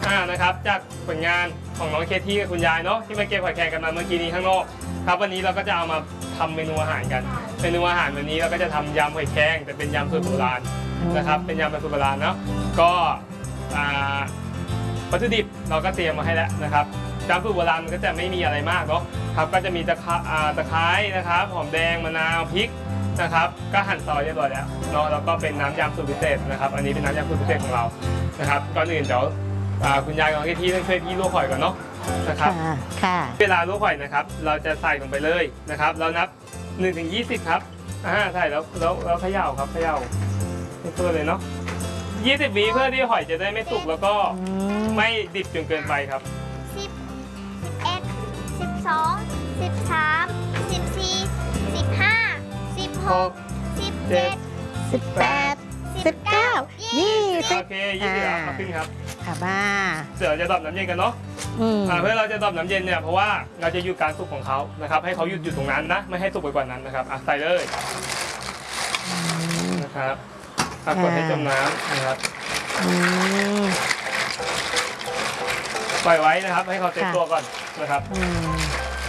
นะครับจากผลงานของน้องเคที่กับคุณยายเนาะที่มาเก็บหอยแครงกันมาเมื่อกี้นี้ข้างนอกครับวันนี้เราก็จะเอามาทำเมนูอาหารกันเมนูอาหารวันนี้เราก็จะทำยำหอยแครงแต่เป็นยำสูตรโบราณนะครับเป็นยำแบบสูตรโบราณเนาะก็วัตถุดิบเราก็เตรียมมาให้แล้วนะครับยำสูตรโบราณมันก็จะไม่มีอะไรมากเนาะครับก็จะมีตะไคร้นะครับหอมแดงมะนาวพริกนะครับก็หั่นซอยเรียบร้อยแล้วเนาะแล้วก็เป็นน้ำยำสูตรพิเศษนะครับอันนี้เป็นน้ำยำสูตรพิเศษของเรานะครับก่อนอื่นเดี๋ยวคุณยายของที่ต้องช่วยพี่ลวกหอยก่อนเนาะนะครับค่ะเวลาลวกหอยนะครับเราจะใส่ลงไปเลยนะครับเรานับ 1-20 ครับใส่แล้วเขย่าครับเขย่าให้ทั่วเลยเนาะ20 วิเพื่อที่หอยจะได้ไม่สุกแล้วก็ไม่ดิบจนเกินไปครับโอเค20ครับมาขึ้นครับมาเดี๋ยวจะดับน้ำเย็นกันเนาะเพื่อเราจะดับน้ำเย็นเนี่ยเพราะว่าเราจะหยุดการสุกของเขานะครับให้เขาหยุดอยู่ตรงนั้นนะไม่ให้สุกไปกว่านั้นนะครับใส่เลยนะครับกดให้จมน้ำนะครับปล่อยไว้นะครับให้เขาเต็มตัวก่อนนะครับ